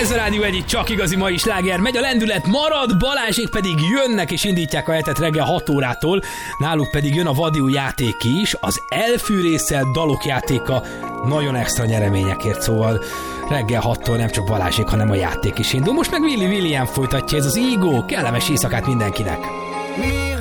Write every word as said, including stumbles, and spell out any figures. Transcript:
Ez a Rádió egyik csak igazi mai sláger. Megy a lendület, marad, Balázsék pedig jönnek és indítják a hetet reggel hat órától. Náluk pedig jön a vadiú játék is, az elfűrésszel dalok játéka, nagyon extra nyereményekért, szóval reggel hattól nem csak Balázsék, hanem a játék is indul. Most meg Willy William folytatja, ez az Ego, kellemes éjszakát mindenkinek. Mi